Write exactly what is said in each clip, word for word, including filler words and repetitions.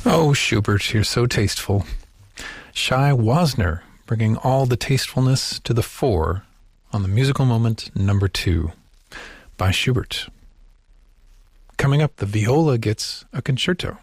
Oh, Schubert, you're so tasteful. Shai Wasner, bringing all the tastefulness to the fore on the musical moment number two by Schubert. Coming up, the viola gets a concerto.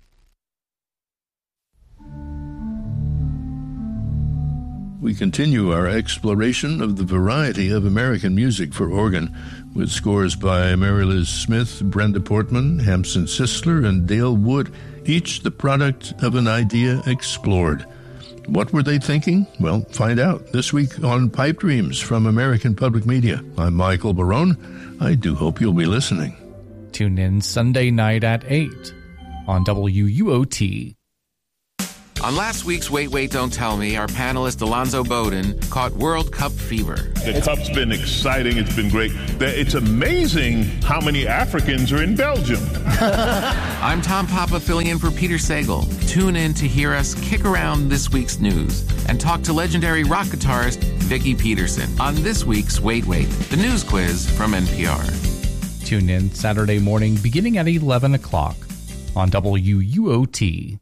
We continue our exploration of the variety of American music for organ with scores by Mary Liz Smith, Brenda Portman, Hampson Sisler, and Dale Wood, each the product of an idea explored. What were they thinking? Well, find out this week on Pipe Dreams from American Public Media. I'm Michael Barone. I do hope you'll be listening. Tune in Sunday night at eight on W U O T. On last week's Wait, Wait, Don't Tell Me, our panelist Alonzo Bowden caught World Cup fever. The Cup's been exciting. It's been great. It's amazing how many Africans are in Belgium. I'm Tom Papa filling in for Peter Sagal. Tune in to hear us kick around this week's news and talk to legendary rock guitarist Vicki Peterson on this week's Wait, Wait, the news quiz from N P R. Tune in Saturday morning beginning at eleven o'clock on W U O T.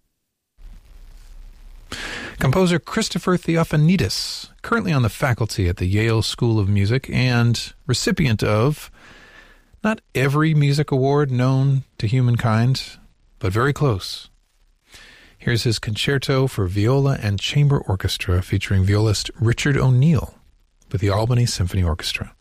Composer Christopher Theophanidis, currently on the faculty at the Yale School of Music and recipient of not every music award known to humankind, but very close. Here's his concerto for viola and chamber orchestra featuring violist Richard O'Neill with the Albany Symphony Orchestra.